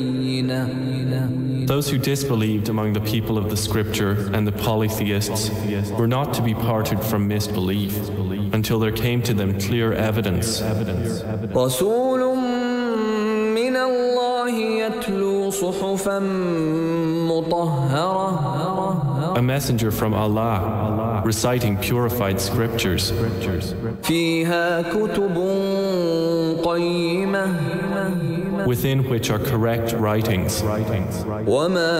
Those who disbelieved among the people of the scripture and the polytheists were not to be parted from misbelief until there came to them clear evidence. رسول من الله يتلو صحفا مطهرة. A messenger from Allah reciting purified scriptures. فيها كتب قيمة. Within which are correct writings. وما